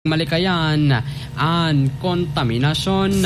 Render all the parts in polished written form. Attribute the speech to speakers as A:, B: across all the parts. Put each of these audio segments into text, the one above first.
A: Malikayan ang kontaminasyon.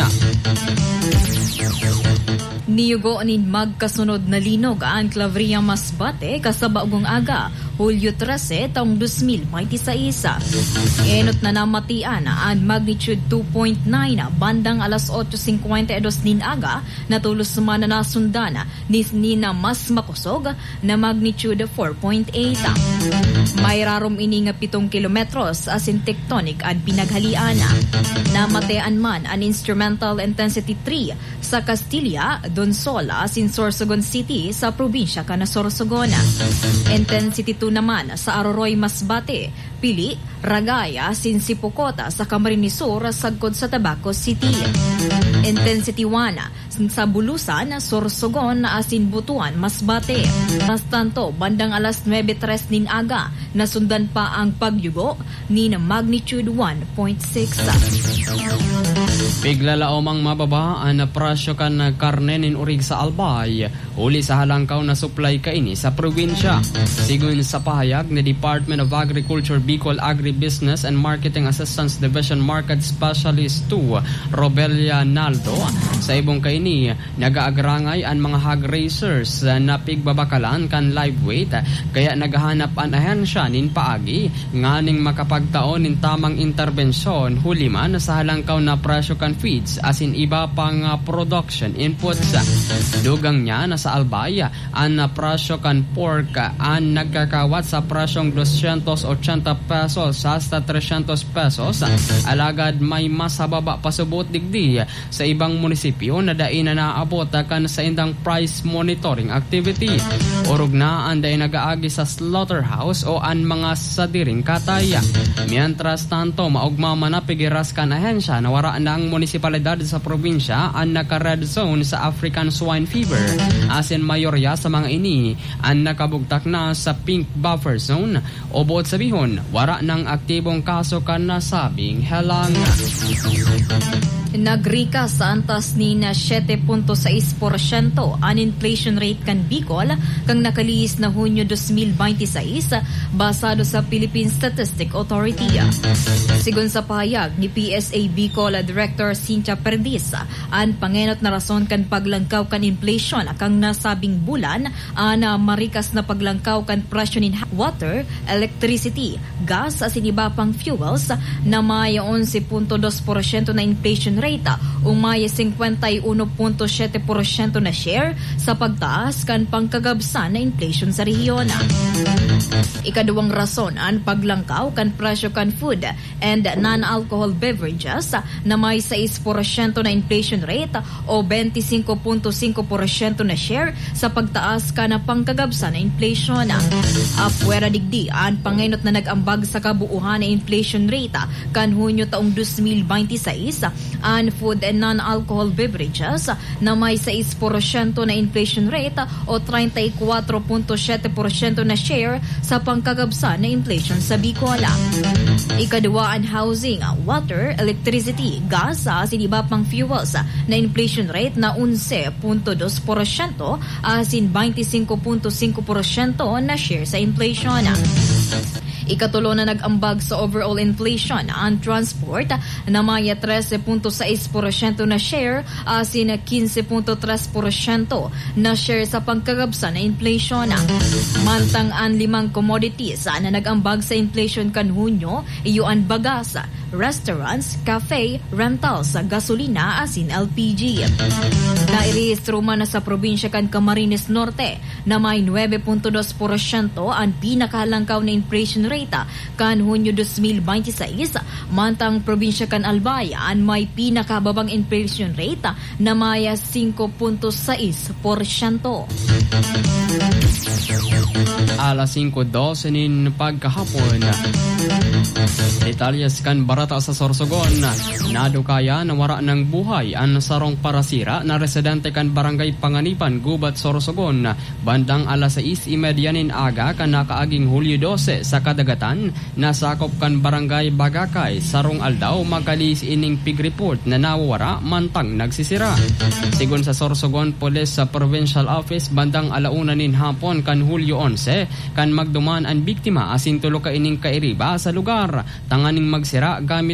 B: Niyugo nin magkasunod na linog ang Claveria Masbate kasabagong aga, Hulyo 13, taong 2026. Enot na namatian ang magnitude 2.9 bandang alas 8:52 nin aga, natulos man na nasundan ni na mas makusog na magnitude 4.8. May rarom ini nga 7 kilometros asin tectonic at pinaghalian. Namatean man ang instrumental intensity 3 sa Castilla, Donsol asin Sorsogon City sa probinsya kana Sorsogon. Intensity 2 naman sa Aroroy Masbate, Pili, Ragaya, asin Sipocota sa Camarines Sur sagkod sa Tabaco City. Intensity 1 sa Bulusan, Sorsogon asin Butuan, Masbate. Tanto bandang alas 9:03 nin aga, nasundan pa ang pagyugo ni na magnitude 1.6.
A: Piglalaomang mababa ang presyo kan karne nin urig sa Albay, uli sa halangkaw na supply kaini sa probinsya. Sigun sa pahayag ni Department of Agriculture Bicol Agribusiness and Marketing Assistance Division Market Specialist 2 Robelia Naldo, sa ibong kaini nagaagrangay ang mga hog racers na pigbabakalan kan live weight, kaya naghahanap ang ahensya nin paagi nganing makapagtaon nin tamang interbensyon huli man sa halangkaw na presyo kan feeds asin iba pang production inputs. Dugang niya na sa Albay ang presyo kan pork ang nagkakawat sa presyong 280 pesos hasta 300 pesos, alagad may mas hababa pasubot digdi sa ibang munisipyo na dain na naabot kan sa indang price monitoring activity. Urog na ang dain nagaagi sa slaughterhouse o ang mga sadiring kataya. Mientras tanto, maugmama na pigiras kan ahensya na wara na ang munisipalidad sa probinsya ang naka-red zone sa African swine fever. Asin mayorya sa mga ini ang nakabugtak na sa pink buffer zone o buot sabihon, wara ng aktibong kaso kan nasabing helang.
B: Nagrika sa antas ni na 7.6% ang inflation rate kan Bicol kang nakaliis na Hunyo 2026 basado sa Philippine Statistic Authority. Sigun sa pahayag ni PSA Bicol Director Cynthia Perdiz, ang pangenot na rason kan paglangkaw kan inflation kang nasabing bulan na marikas na paglangkaw kan presyo nin water, electricity, gas asin iba pang fuels na may 11.2% na inflation rate o may 51.7% na share sa pagtaas kan pangkagabsan na inflation sa rehiyon. Ikaduwang rason ang paglangkaw kan presyo kan food and non-alcohol beverages na may 6% na inflation rate o 25.5% na share sa pagtaas kan na pangkagabsan na inflation. Apwera digdi ang pangenot na nag-ambag sa kabuuhan na inflation rate kan Hunyo taong 2026 ang food and non-alcohol beverages na may 6% na inflation rate o 34.7% na share sa pangkagabsan na inflation sa Bicol. Ikadua ang housing, water, electricity, gas asin iba pang fuels na inflation rate na 11.2% asin 25.5% na share sa inflation. Ikatulo na nag-ambag sa overall inflation ang transport na may 13.6% na share asin 15.3% na share sa pangkagabsan na inflation. Mantang ang 5 commodities na nag-ambag sa inflation kan Hunyo, iyon bagas, restaurants, cafe, rentals, gasolina asin LPG. Nairehistro man na sa probinsya kan Camarines Norte na may 9.2% ang pinakahalangkaw na inflation rate kan Hunyo 2026, mantang probinsya kan Albay ang may pinakababang inflation rate na may 5.6%.
A: Alas 5:12 nin pagkahapon. Detalyes kan barata sa Sorsogon. Nadukaya na wara ng buhay ang sarong parasira na residente kan barangay Panganipan, Gubat, Sorsogon. Bandang alas 6:30 nin aga kan nakaaging Hulyo 12 sa kadagatan, nasakop kan barangay Bagakay, Sarong Aldaw, magalis ining pig report na nawawara mantang nagsisira. Sigun sa Sorsogon Police sa Provincial Office, bandang alauna nin hapon kan Hulyo 11, kan magduman ang biktima asin tulo ka ining kairiba sa lugar. Tanganing magsira gamit